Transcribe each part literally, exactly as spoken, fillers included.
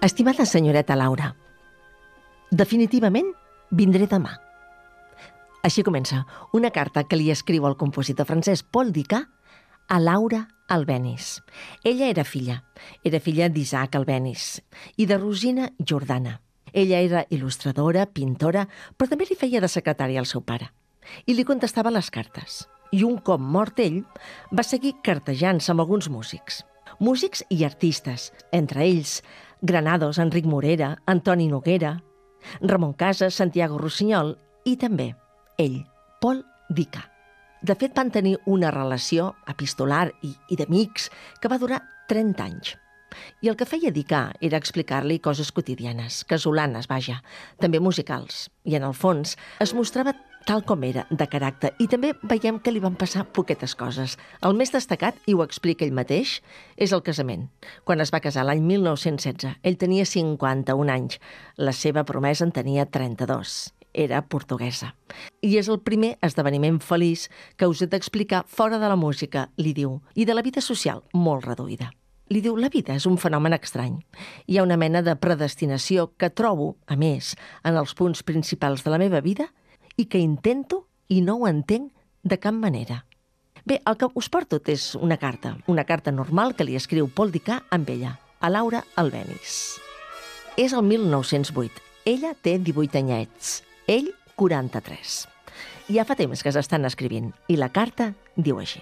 Estimada senyoreta Laura, definitivament vindré demà. Així comença una carta que li escriu el compositor francès Paul Dicà a Laura Albéniz. Ella era filla, era filla d'Isaac Albéniz i de Rosina Jordana. Ella era il·lustradora, pintora, però també li feia de secretària al seu pare. I li contestava les cartes. I un cop mort ell, va seguir cartejant-se amb alguns músics. Músics i artistes, entre ells Granados, Enric Morera, Antoni Noguera, Ramon Casas, Santiago Rossinyol i també ell, Paul Dicà. De fet, van tenir una relació epistolar i, i d'amics que va durar trenta anys. I el que feia Dicà era explicar-li coses quotidianes, casolanes, vaja, també musicals. I en el fons es mostrava tal com era, de caràcter, i també veiem que li van passar poquetes coses. El més destacat, i ho explica ell mateix, és el casament. Quan es va casar l'any mil nou-cents setze, ell tenia cinquanta-un anys, la seva promesa en tenia trenta-dos. Era portuguesa. I és el primer esdeveniment feliç que us he d'explicar fora de la música, li diu, i de la vida social molt reduïda. Li diu, la vida és un fenomen estrany. Hi ha una mena de predestinació que trobo, a més, en els punts principals de la meva vida i que intento i no ho entenc de cap manera. Bé, el que us porto és una carta, una carta normal que li escriu Paul Dicà amb ella, a Laura Albéniz. És el mil nou-cents vuit. Ella té divuit anyets, ell quaranta-tres. Ja fa temps que s'estan escrivint i la carta diu així.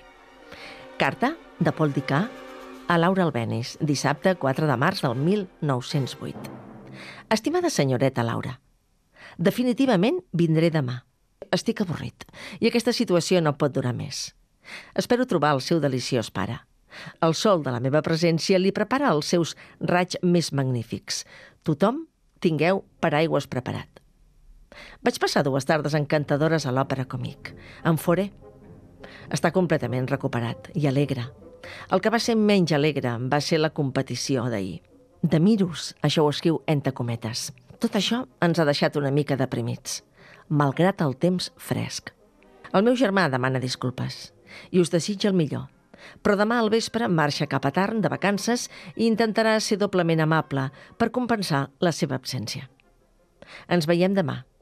Carta de Paul Dicà a Laura Albéniz, dissabte quatre de març del mil nou-cents vuit. Estimada senyoreta Laura, definitivament vindré demà. Estic avorrit i aquesta situació no pot durar més. Espero trobar el seu deliciós pare. El sol de la meva presència li prepara els seus raigs més magnífics. Tothom tingueu paraigües preparat. Vaig passar dues tardes encantadores a l'Òpera Comique. En Fauré està completament recuperat i alegre. El que va ser menys alegre va ser la competició d'ahir. De Miros, això ho escriu entre cometes. Tot això ens ha deixat una mica deprimits, malgrat el temps fresc. El meu germà demana disculpes i us desitja el millor, però demà al vespre marxa cap a Tarn de vacances i intentarà ser doblement amable per compensar la seva absència. Ens veiem demà.